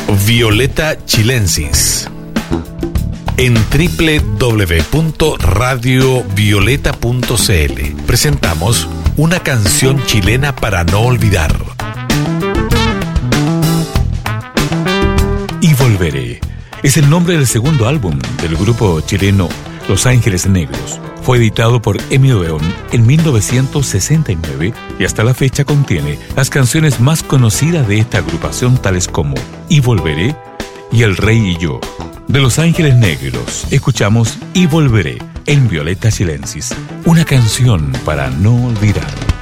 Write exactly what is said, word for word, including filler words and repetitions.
Violeta Chilensis. En doble u doble u doble u punto radio violeta punto c l presentamos una canción chilena para no olvidar. Y Volveré es el nombre del segundo álbum del grupo chileno Los Ángeles Negros. Fue editado por Emi Odeón en mil novecientos sesenta y nueve y hasta la fecha contiene las canciones más conocidas de esta agrupación, tales como Y Volveré y El Rey y Yo. De Los Ángeles Negros escuchamos Y Volveré en Violeta Chilensis, una canción para no olvidar.